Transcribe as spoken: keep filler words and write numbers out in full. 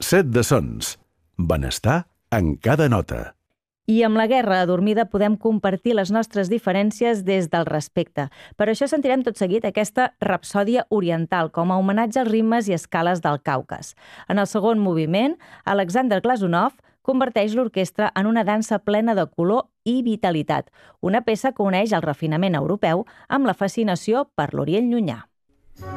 Set de sons. Benestar en cada nota. I amb la guerra adormida podem compartir les nostres diferències des del respecte. Per això sentirem tot seguit aquesta rapsòdia oriental com a homenatge als ritmes i escales del Caucas. En el segon moviment, Alexander Glazunov converteix l'orquestra en una dansa plena de color i vitalitat, una peça que uneix el refinament europeu amb la fascinació per l'Orient Llunyà.